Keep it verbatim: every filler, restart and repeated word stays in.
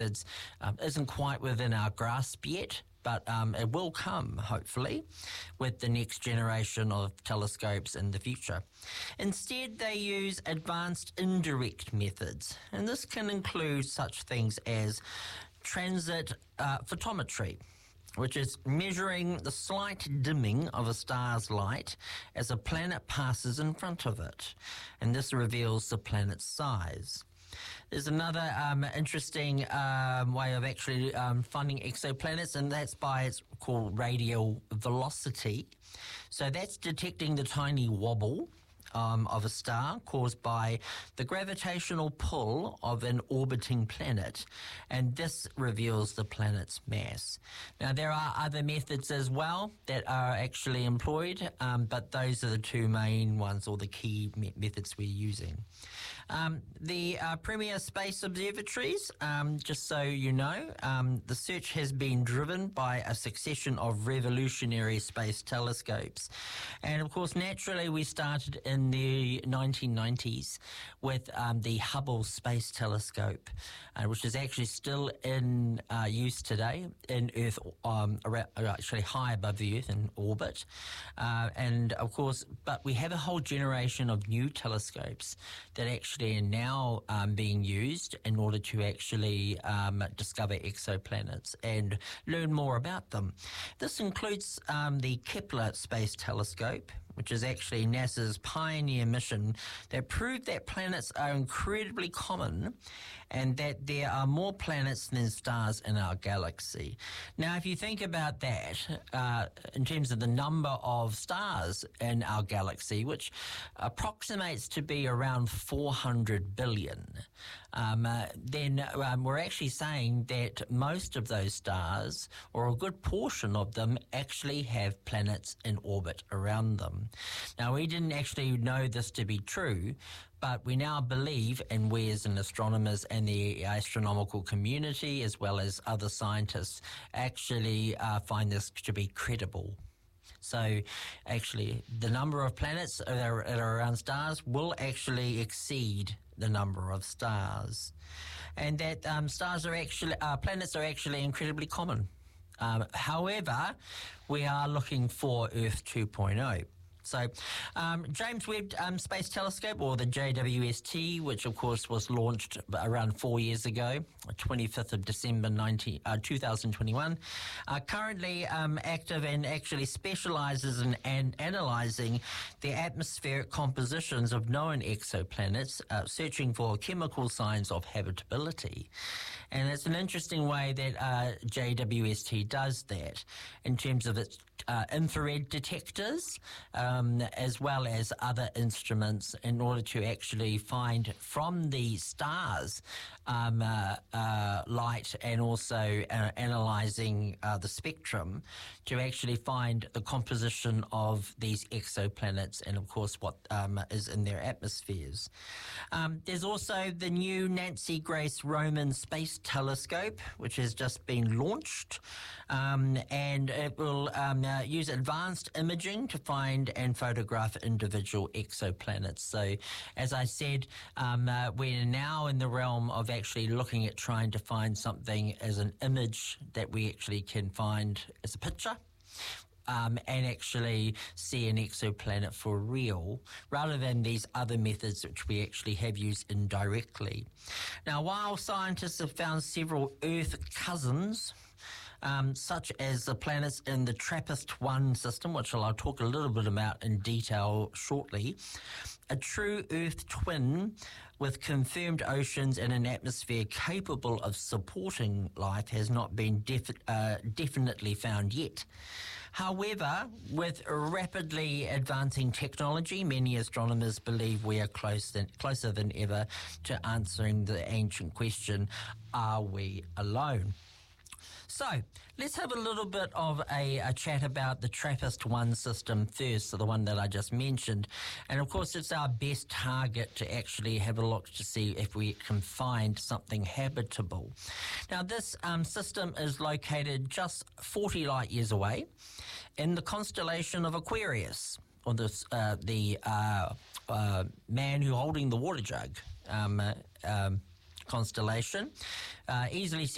methods um, isn't quite within our grasp yet. But um, it will come, hopefully, with the next generation of telescopes in the future. Instead, they use advanced indirect methods, and this can include such things as transit uh, photometry, which is measuring the slight dimming of a star's light as a planet passes in front of it, and this reveals the planet's size. There's another um, interesting um, way of actually um, finding exoplanets, and that's by it's called radial velocity. So that's detecting the tiny wobble Um, of a star caused by the gravitational pull of an orbiting planet, and this reveals the planet's mass. Now, there are other methods as well that are actually employed, um, but those are the two main ones, or the key me- methods we're using. Um, the uh, Premier Space Observatories, um, just so you know, um, the search has been driven by a succession of revolutionary space telescopes. And of course, naturally, we started in in the nineteen nineties with um, the Hubble Space Telescope, uh, which is actually still in uh, use today in Earth, um, around, actually high above the Earth in orbit. Uh, and of course, but we have a whole generation of new telescopes that actually are now um, being used in order to actually um, discover exoplanets and learn more about them. This includes um, the Kepler Space Telescope, which is actually NASA's pioneer mission that proved that planets are incredibly common and that there are more planets than stars in our galaxy. Now, if you think about that, uh, in terms of the number of stars in our galaxy, which approximates to be around four hundred billion, um, uh, then um, we're actually saying that most of those stars, or a good portion of them, actually have planets in orbit around them. Now, we didn't actually know this to be true, but we now believe, and we as an astronomers and the astronomical community, as well as other scientists, actually uh, find this to be credible. So, actually, the number of planets that are, that are around stars will actually exceed the number of stars, and that um, stars are actually uh, planets are actually incredibly common. Um, however, we are looking for Earth two point oh. So, um, James Webb um, Space Telescope, or the J W S T, which of course was launched around four years ago, twenty-fifth of December nineteen, uh, twenty twenty-one, are currently um, active and actually specialises in an analysing the atmospheric compositions of known exoplanets, uh, searching for chemical signs of habitability. And it's an interesting way that uh, J W S T does that in terms of its uh, infrared detectors, um, as well as other instruments, in order to actually find from the stars um, uh, uh, light, and also uh, analysing uh, the spectrum to actually find the composition of these exoplanets and, of course, what um, is in their atmospheres. Um, there's also the new Nancy Grace Roman Space Telescope, which has just been launched, um, and it will um, uh, use advanced imaging to find and photograph individual exoplanets. So, as I said, um, uh, we're now in the realm of actually looking at trying to find something as an image that we actually can find as a picture. Um, and actually see an exoplanet for real, rather than these other methods which we actually have used indirectly. Now, while scientists have found several Earth cousins, Um, such as the planets in the TRAPPIST one system, which I'll talk a little bit about in detail shortly, a true Earth twin with confirmed oceans and an atmosphere capable of supporting life has not been defi- uh, definitely found yet. However, with rapidly advancing technology, many astronomers believe we are close than, closer than ever to answering the ancient question, are we alone? So, let's have a little bit of a, a chat about the TRAPPIST one system first, so the one that I just mentioned. And of course, it's our best target to actually have a look to see if we can find something habitable. Now, this um, system is located just forty light years away in the constellation of Aquarius, or this, uh, the uh, uh, man who holding the water jug um, uh, um, constellation, uh, easily